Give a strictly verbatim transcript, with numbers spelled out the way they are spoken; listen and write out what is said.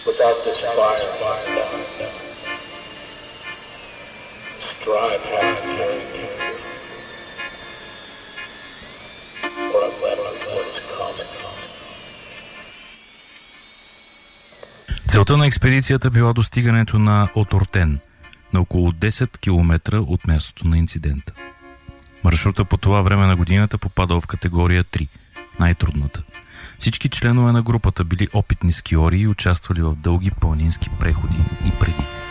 Without this fire, strive hard to carry you, or I've left what is coming. Целта на експедицията била достигането на Отортен, на около десет километра от мястото на инцидента. Маршрута по това време на годината попадал в категория три, най-трудната. Всички членове на групата били опитни скиори и участвали в дълги планински преходи и преди.